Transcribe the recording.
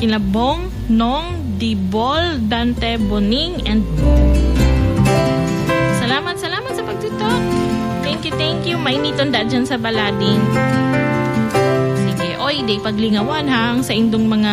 Kinabong, Nong, Dibol, Dante, Boning, and salamat sa pagtutok. Thank you. Mainiton da dyan sa balading. Sige, oy, day paglingawan hang sa indong mga